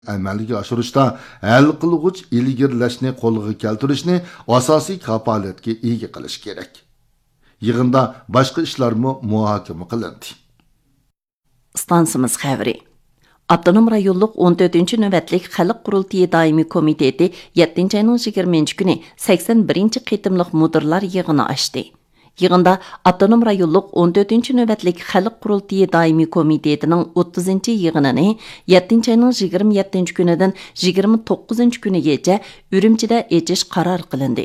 amalga oshirishda hal qilg'uch ilgirlashni qo'lga keltirishni asosiy kafolatga ega qilish kerak. Yig'inda boshqa ishlarmi muhokama qilindi. Stansimiz xəbəri. Abdunum rayonluq 14-cü növbətlik Xalq Qurultayı Daimi Komiteti 7-ci ayının 20-ci günü 81-ci qitimliq mudirlar yığını açdı. Yığında Abdunum rayonluq 14-cü növbətlik Xalq Qurultayı Daimi Komitetinin 30-cı yığınını 7-ci ayının 27-ci günüdən 29-cu günügəcə Ürümçidə eciş qarar qılındı.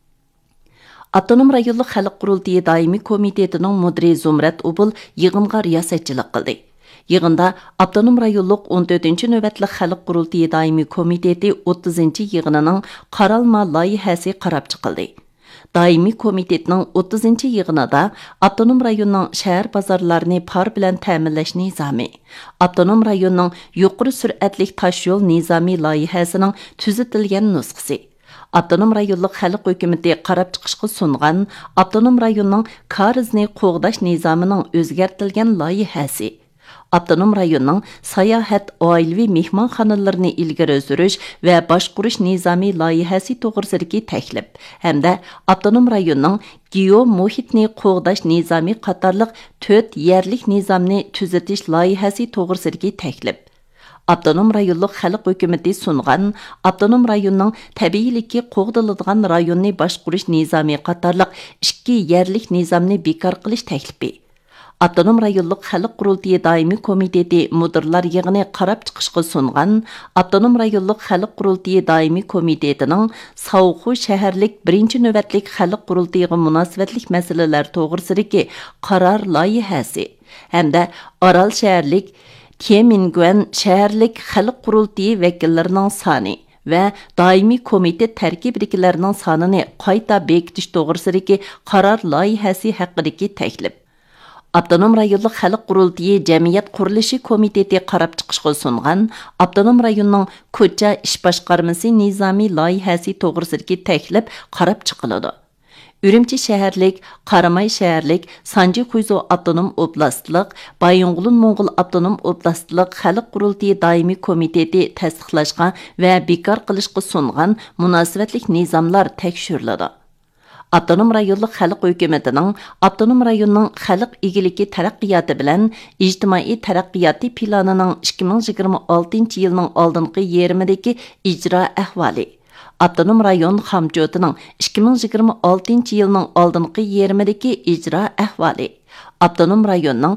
Abdunum rayonluq Xalq Qurultayı Daimi Komitetinin mudiri Zumrat Ubul yığınğa riyasətçilik qıldı. Yığında Abdunum rayonluq 14-cü növbətlik Xalq Qurultayı Daimi Komiteti 30-cı yığınının qaralma layihəsi qarab çıxıldı. Daimi komitetinin 30-cı yığınında Abdunum rayonunun şəhər bazarlarını par bilan təminləş nizami, Abdunum rayonunun yuqori sürətlik taş yol nizami layihəsinin tüzütülgən nüsxəsi, Abdunum rayonluq xalq hökuməti qarab çıxışqa sunğan Abdunum rayonunun kar izni qoğdaş nizamının özgərtilgən layihəsi, Abdunum rayonunun sayahat oilevi mehmonxonalarını ilgari sürüş və başquruş nizami layihəsi toğırsidagi təklif, hamda Abdunum rayonunun geo muhitni qoğdaş nizami qatarlıq 4 yerlik nizamni tüzetiş layihəsi toğırsidagi təklif. Abdunum rayonluq xalq hökuməti sunğan Abdunum rayonunun təbiilikki qoğdaladigan rayonni başquruş nizami qatarlıq 2 yerlik nizamni bekar qilish təklifi. Abdunum rayonluq Xalq Qurultayı Daimi Komiteti mudirlar yığını qarab çıxışqa sunğan Abdunum rayonluq Xalq Qurultayı Daimi Komitetining Savxu şəhərlik 1-ci növbətlik Xalq Qurultayıga münasibətlik məsələlər toğırsidagi qarar layihəsi, hamda Aral şəhərlik Teminguen şəhərlik Xalq Qurultayı vəkillərinin sani və daimi komitet tərkibidagilərinin sanını qayta bekitish toğırsidagi qarar layihəsi haqqidagi təklif. Abdunum rayonluq Xalq Qurultayı Cəmiyyət Quruluşu Komiteti qarab çıxışqa sunğan Abdunum rayonunun ko'cha ish boshqarmasi nizami layihəsi to'g'risidagi təklif qarab chiqiladi. Ürümçi şəhərlik, Qaramay şəhərlik, Sanji Quyzu Abdunum Oblastliq, Bayonğulun Moğol Abdunum Oblastliq Xalq Qurultayı Daimi Komiteti təsdiqlashqa və bekar qilishqa sunğan münasibətlik nizamlar təkshiriladi. Abdunum rayonluq xalq hökumətinin Abdunum rayonunun xalq igiligi taraqqiyatı bilan ijtimoiy taraqqiyoti planının 2026 yılının oldingi yerimidagi icra ahvoli, Abdunum rayon xamjotining 2026 yılının oldingi yerimidagi icra ahvoli, Abdunum rayonunun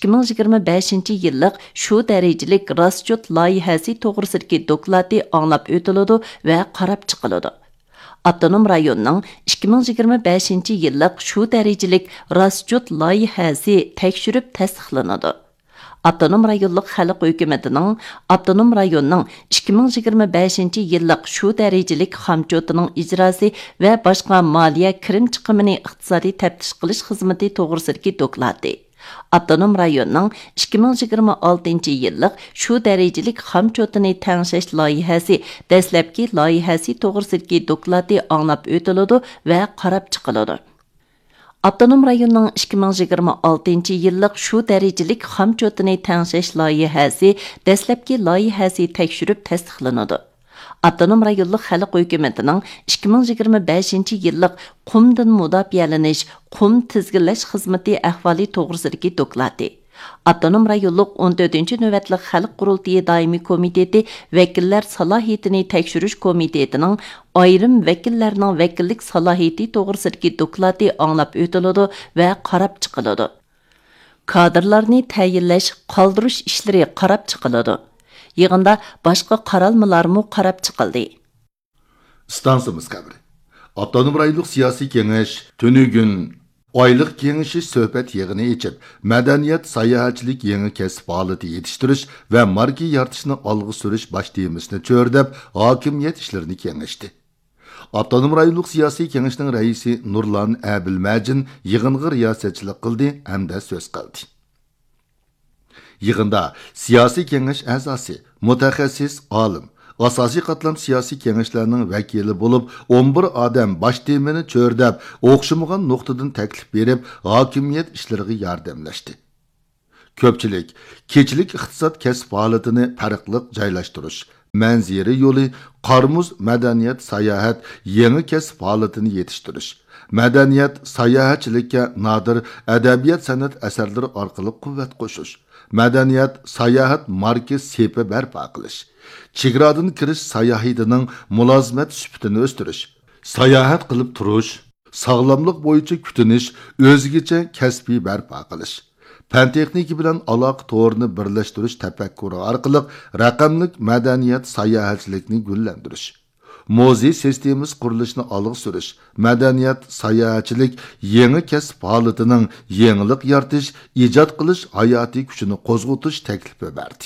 2025 yillik shu darajalik rasjot loyihasi to'g'risidagi doklati anglab o'tiladi va qarab chiqiladi. Abdunum rayonunun 2025 yillik shu darajalik rasjot loyihasi tekshirib tasdiqlanadi. Abdunum rayonluq xalq hökumətinin Abdunum rayonunun 2025 yillik shu darajalik xamjotining ijrosi və başqa maliya kirim chiqimini iqtisodiy taftish qilish xizmati to'g'risidagi doklati. Abdunum rayonunun 2026 yillik shu darajalik xamjotini tangshash loyihasi dastlabki loyihasi to'g'risidagi doklati anglab o'tiladi va qarab chiqiladi. Abdunum rayonunun 2026 yillik shu darajalik xamjotini tangshash loyihasi dastlabki loyihasi tekshirib tasdiqlanadi. Abdunum rayonluq xalq hökumətinin 2025 yillik qumdan mudofiyalanish, qum tizginlash xizmati ahvoli to'g'risidagi doklati. Abdunum rayonluq 14-cü növbətlik Xalq Qurultayı Daimi Komiteti vəkillər salahiyetini tekshirish komitetining ayrim vəkillərinin vəkillik salahiyeti to'g'risidagi doklati anglab o'tiladi va qarab chiqiladi. Kadrlarni tayinlash, qoldirish ishlari qarab chiqiladi. Yığında başqa qaralmalarmı qarab chiqildi. Stansimiz qabri. Abdunum rayonluq siyosiy kengash tünügün oyliq kengashi söhbət yig'ini içib, madaniyat, sayohatchilik yangi kasb holati yetiştirish va marka yaratishni olg'a surish bosh temasini cho'rdab, hokimiyat ishlarini kengashdi. Abdunum rayonluq siyosiy kengashning raisi Nurlan Abilmajin yig'inga riyosatchilik qildi hamda so'z qildi. Yig'inda siyosiy kengash a'zosi, mutaxassis, olim, asosiy qatlam siyosiy kengashlarning vakili bo'lib, 11 odam bosh temani cho'rdab, o'xshamagan nuqtadan taklif berib, hokimiyat ishlariga yordamlashdi. Ko'pchilik kechilik iqtisod kasb holatini farqli joylashtirish, manzara yo'li, qarmuz madaniyat, sayohat, yangi kasb holatini yetishtirish. Madaniyat, sayohatchilikka nodir adabiyot san'at asarlari orqali quvvat qo'shish. Madaniyat, sayohat marka sepi barpo qilish. Chegaradan kirish sayohatining mulozimat sifatini o'stirish. Sayohat qilib turish, sog'lomlik bo'yicha kutinish, o'zgacha kasbiy barpo qilish. Fan texniki bilan aloqa to'rini birlashtirish tafakkuri orqali raqamlik madaniyat sayohatchilikni gullantirish. Muzey sistemasi qurilishini olg'a surish, madaniyat sayohatchilik yangi kasb holatining yangilik yaratish, ijod qilish hayotiy kuchini qo'zg'atish taklifi berdi.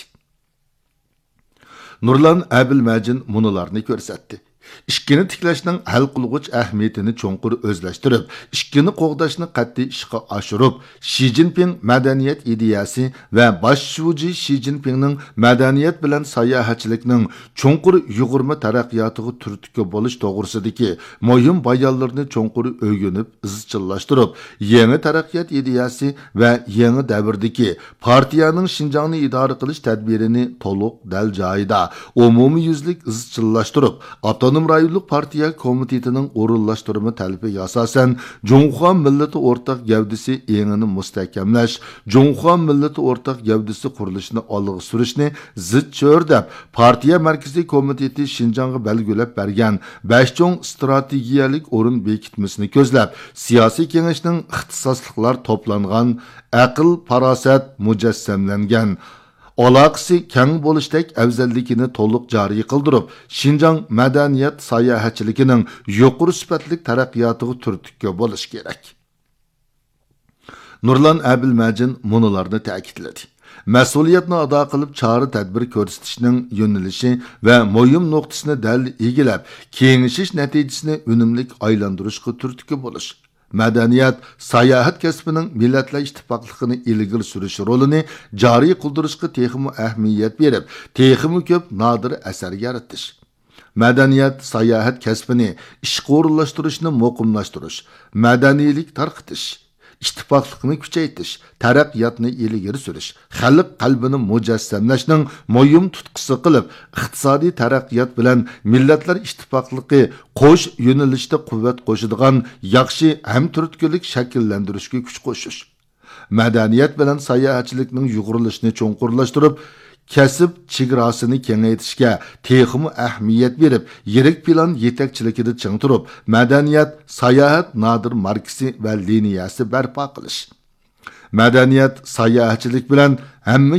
Nurlan Abilmajin munolarni ko'rsatdi. İşkini tiklashning hal qilg'uch ahamiyatini cho'nqur o'zlashtirib, ishkini qo'g'dashni qat'iy ishga oshirib, Xi Jinping madaniyat ideyasi va bosh shuji Xi Jinpingning madaniyat bilan sayohatchilikning cho'nqur yug'urma taraqqiyotiga turtki bo'lish to'g'risidagi muhim bayonlarni cho'nqur o'rganib, izchillashtirib, yangi taraqqiyot ideyasi va yangi davrdagi partiyaning Xinjiangni idora qilish tadbirini to'liq dal joyida umumiy yuzlik izchillashtirib, Avtonom rayonluq partiya komitetining o'rinlashtirma talibiga asosan Jonghua millati o'rtaq gavdasi engini mustahkamlash, Jonghua millati o'rtaq gavdasi qurilishini olg'a surishni zid cho'rdab, partiya markaziy komiteti Xinjiangga belgilab bergan 5 cho'ng strategiyalik o'rin bekitmasini ko'zlab, siyosiy kengashning ixtisosliklar to'plangan, aql, farosat mujassamlangan aloqasi keng bo'lishdek afzalligini to'liq joriy qildirib, Xinjiang madaniyat sayohatchiligining yuqori sifatli taraqqiyotiga turtki bo'lish kerak. Nurlan Abilmajin munolarni ta'kidladi. Mas'uliyatni ado qilib chora tadbir ko'rsatishning yo'nalishi va muhim nuqtasini dal egilab, kengashish natijasini unumli aylantirishga turtki bo'lish. Madaniyat, sayohat kasbining millatlar ittifoqligini ilgari surish rolini joriy qildirishga texmi ahamiyat berib, texmi ko'p nodir asar yaratish. Madaniyat, sayohat kasbini ishga o'rinlashtirishni muqimlashtirish, madaniylik tarqitish, ittifoqlikni kuchaytirish, taraqqiyotni ilgari surish, xalq qalbini mujassamlashning muhim tutqusi qilib, iqtisodiy taraqqiyot bilan millatlar ittifoqligi qo'sh yo'nalishda quvvat qo'shadigan yaxshi hamturtkilik shakllantirishga kuch qo'shish. Madaniyat bilan sayohatchilikning yugurilishini cho'nqurlashtirib, kasb chegarasini kengaytirishga texmi ahamiyat berib, yirik plan yetakchiligida ching turib, madaniyat, sayohat nodir markasi va liniyasi barpo qilish. Madaniyat, sayohatchilik bilan hamma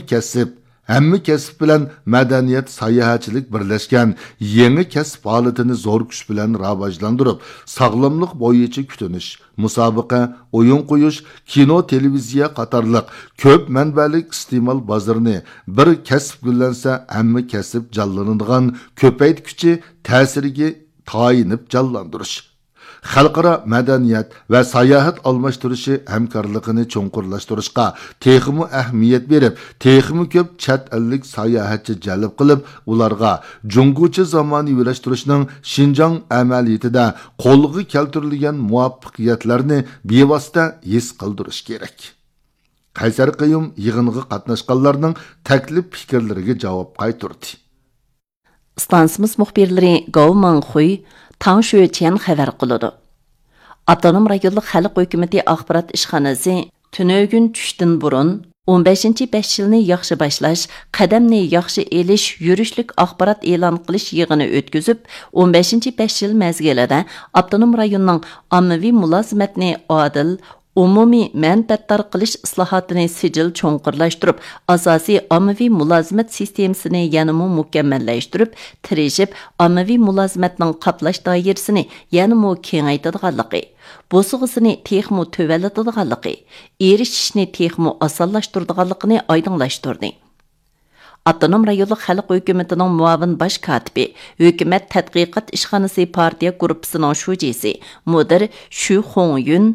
kasb bilan madaniyat, sayohatchilik birlashgan yangi kasb holatini zo'r kuch bilan rivojlantirib, sog'lomlik bo'yicha kutinish, musobaqa, o'yin qo'yish, kino, televiziya qatorliq ko'p manbalik iste'mol bozorini bir kasb gullansa, hamma kasb jonlanadigan ko'paytkichi ta'siriga tayinib jonlantirish. Xalqaro madaniyat va sayohat almashtirishi hamkorligini cho'nqurlashtirishga texmi ahamiyat berib, texmi ko'p chet ellik sayohatchi jalb qilib, ularga junguchi zamonaviylashtirishning Xinjiang amaliyotida qo'lga keltirilgan muvaffaqiyatlarni bevosita his qildirish kerak. Qaysar Qayum yig'inga qatnashganlarning taklif fikrlariga javob qaytardi. Stansimiz muxbirlari Gao Mangxuy Tang Shuechen xabar qiladi. Avtonom rayonluq xalq hukumati axborot ishxonasi tunögün tushdan burun 15-5 yilni yaxshi boshlash, qadamni yaxshi elish, yurishlik axborot e'lon qilish yig'ini o'tkazib, 15-5 yil mezgilida avtonom rayonning ommaviy mulozimatni odil umumiy manfaatdor qilish islohotini sijil cho'nqurlashtirib, asosiy ommaviy mulozimat sistemasini yanada mukammallashtirib, tirishib, ommaviy mulozimatning qoplash doirasini yanada kengaytirganligi, bo'sig'isini texmo tövalatadiganligi, erishishni texmo osonlashtiradiganligini oydinlashtirdi. Avtonom rayonluq xalq hukumatining muavin bosh katibi, hukumat tadqiqot ishxonasi partiya guruhisining shujisi, mudir Shu Xongyun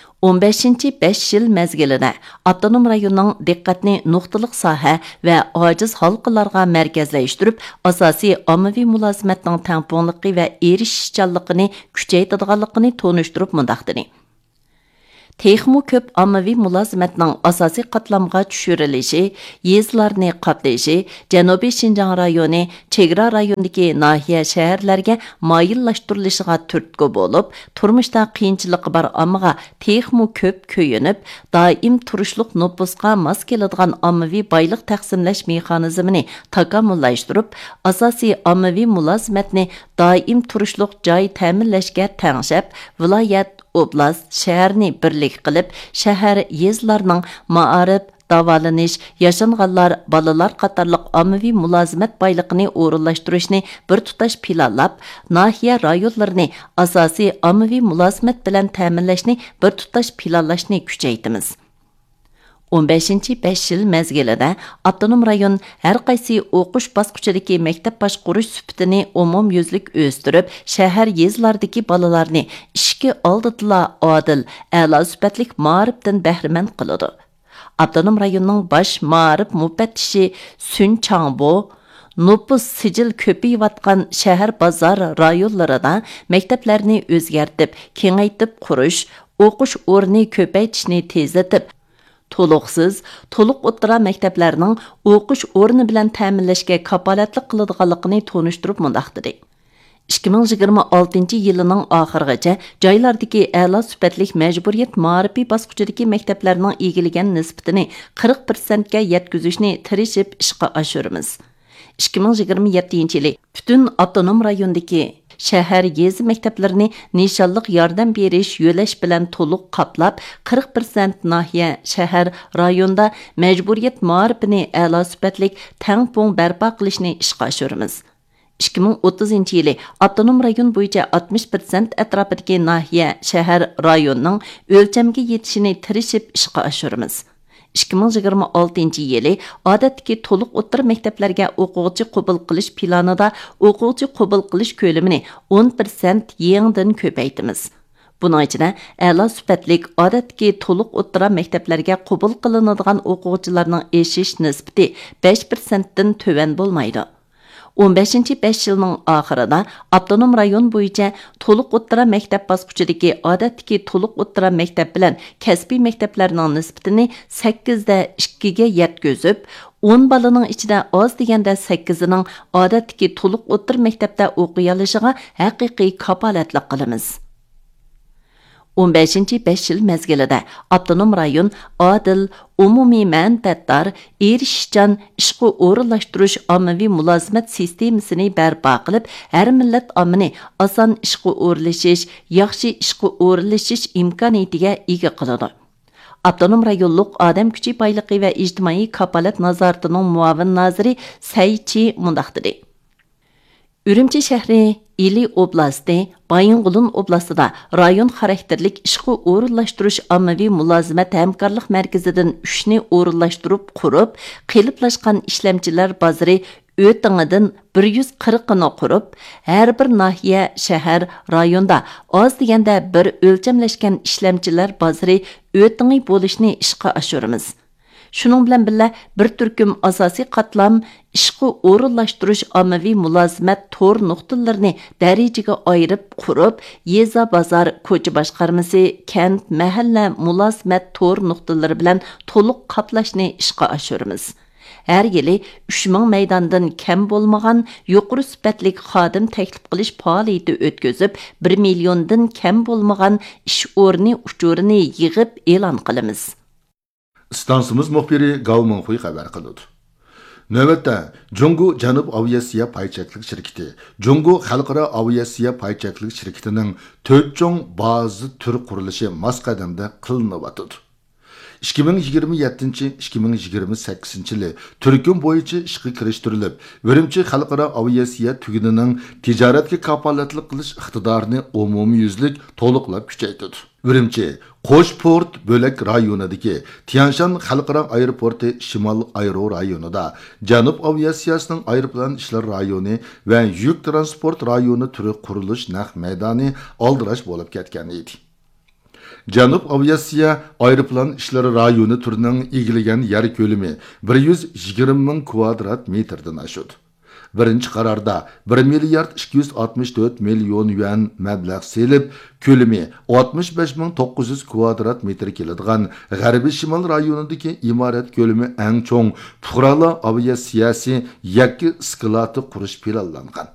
15-5 yil mezgilida avtonom rayonning diqqatni nuqtaliq soha va ojiz halqalarga markazlashtirib, asosiy ommaviy mulozimatning tangpungligi va erishishchanligini kuchaytirganligini tonishtirib mundaqdini. texmu ko'p ommaviy mulozimatning asosiy qatlamga tushirilishi, yezlarni qoplashi, Janubiy Shinjang rayoni, chegara rayonidagi nahiya shaharlarga moyillashtirilishiga turtki bo'lib, turmushda qiyinchiligi bor ommaga texmu ko'p ko'yinib, doim turishliq nopusga mos keladigan ommaviy boylik taqsimlash mexanizmini takomillashtirib, asosiy ommaviy mulozimatni doim turishliq joy ta'minlashga tangshab, viloyat oblast, shaharni birlik qilib, shahar yezlarning ma'arif, davolanish, yashanganlar, balalar qatorliq ommaviy mulozimat boyligini o'rinlashtirishni bir tutash planlab, nahiya rayonlarini asosiy ommaviy mulozimat bilan ta'minlashni bir tutash planlashni kuchaytiramiz. 15-5 yil mezgilida avtonom rayon har qaysi o'qish bosqichidagi maktab boshqarish sifatini umumyuzlik o'stirib, shahar yezlardagi bolalarni ishki oldida odil, a'lo sifatli ma'rifdan bahramand qiladi. Avtonom rayonning bosh ma'rif mufattishi Sun Changbo nopus sijil ko'payayotgan shahar bozor rayonlarida maktablarni o'zgartib, kengaytib qurish, o'qish o'rni ko'paytirishni tezlatib, to'liq o'ttira maktablarning o'qish o'rni bilan ta'minlashga kapolatlik qiladiganligini tonishtirib mundaq dedi. 2026 yilining oxirigacha joylardagi a'lo sifatli majburiyat ma'rifiy bosqichidagi maktablarning egillagan nisbatini 40% ga yetkazishni tirishib ishga oshiramiz. 2027 yili butun avtonom rayondagi shahar yezi maktablarini nishonliq yordam berish yo'lash bilan to'liq qoplab, 40% nahiya shahar rayonda majburiyat ma'rifini a'lo sifatli tangpung barpo qilishni ishga oshiramiz. 2030 yili avtonom rayon bo'yicha 60% atrofidagi nahiya shahar rayonning o'lchamga yetishini tirishib ishga oshiramiz. 2026 yili odatdagi to'liq o'rta maktablarga o'quvchi qabul qilish planida o'quvchi qabul qilish ko'lamini 10% yangidan ko'paytiramiz. Buning ichida a'lo sifatli odatdagi to'liq o'rta maktablarga qabul qilinadigan o'quvchilarning eshish nisbati 5% dan to'van bo'lmaydi. 15-5 yilning oxirida avtonom rayon bo'yicha to'liq o'rta maktab bosqichidagi odatdagi to'liq o'rta maktab bilan kasbiy maktablarning nisbatini 8:2 ga yetkazib, 10 balaning ichida oz deganda 8ining odatdagi to'liq o'rta maktabda o'qiy olishiga haqiqiy kapolatlik qilamiz. 15-5 yil mezgilida avtonom rayon adil, umumiy manfaatdor, erishishchan ishqi o'rinlashtirish ommaviy mulozimat sistemasini barpo qilib, har millat omini oson ishqi o'rinlashish, yaxshi ishqi o'rinlashish imkoniyatiga ega qiladi. Avtonom rayonluq odam kuchi boyligi va ijtimoiy kapolat nazoratining muavin naziri Saychi mundaq dedi. Ürümçi shahri Ili oblasti, Baying'ulun oblastida rayon xarakterlik ishqi o'rinlashtirish ommaviy mulozimat hamkorlik markazidan 3 ni o'rinlashtirib qurib, qiliplashgan ishlamchilar bozori o'tingidan 140 ni qurib, har bir nahiya shahar rayonda oz deganda bir o'lchamlashgan ishlamchilar bozori o'tingi bo'lishni ishga oshiramiz. Şunun bilan birga bir turkum asosiy qatlam ishqi o'rinlashtirish ommaviy mulozimat tor nuqtalarini darajaga ayirib qurib, yeza bozor ko'cha boshqarmasi, kent, mahalla mulozimat tor nuqtalari bilan to'liq qoplashni ishga oshiramiz. Her yili 3000 maydondan kam bo'lmagan yuqori sifatli xodim taklif qilish faoliyati o'tkazib, 1 milliondan kam bo'lmagan ish o'rni uchurini yig'ib e'lon qilamiz. Stansımız muhbiri Galmon Huy xabar qildi. Növbətdə Jungu Janub Aviasiya payçaklık şirketi, Jungu Xalqara Aviasiya payçaklık şirketinin 4 çoğ bazı tür qurilishi masqadamda qilinib 2027-2028 yili Türkün bo'yicha ishga kirishtirilib, Ürümçi Xalqara Aviasiya tugunining tijoratga kapolatlik qilish iqtidorini umumyuzlik to'liqlab kuchaytirdi. Ürümçi Qo'shport bo'lak rayonidagi Tianshan xalqaro aeroporti Shimol aero rayonida Janub aviatsiyasining aeroplan ishlar rayoni va yuk transport rayoni turi qurilish naq maydoni oldirash bo'lib ketgan edi. Janub aviatsiya aeroplan ishlari rayoni turining egillagan yer ko'lami 120 000 kvadrat metrdan oshadi. Birinchi qarorda 1 milliard 264 million yuan mablag' selib, ko'lami 65.900 kvadrat metr keladigan G'arbiy Shimol rayonidagi imorat ko'lami eng cho'ng fuqarolar aviatsiyasi yakki isklati qurish planlangan.